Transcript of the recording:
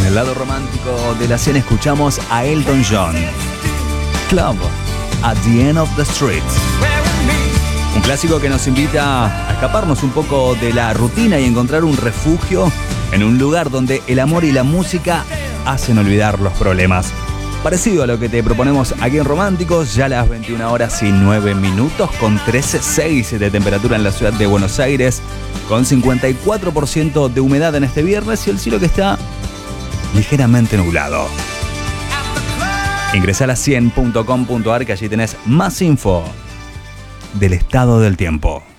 el lado romántico de la cena escuchamos a Elton John. Club at the End of the Street. Un clásico que nos invita a escaparnos un poco de la rutina y encontrar un refugio en un lugar donde el amor y la música hacen olvidar los problemas. Parecido a lo que te proponemos aquí en Románticos, ya a las 21 horas y 9 minutos, con 13,6 de temperatura en la ciudad de Buenos Aires, con 54% de humedad en este viernes y el cielo que está ligeramente nublado. Ingresá a la 100.com.ar que allí tenés más info del estado del tiempo.